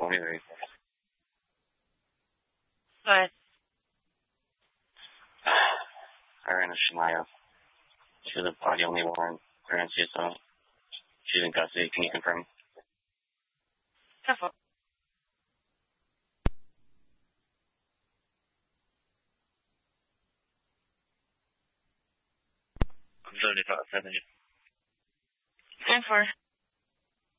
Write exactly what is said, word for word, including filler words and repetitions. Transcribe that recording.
forty-three. Go ahead. I ran a Shemaya. She was a body-only warrant. Ran C S O. She's in custody. Can you confirm? Careful. I'm seventy-five, seventy. Going for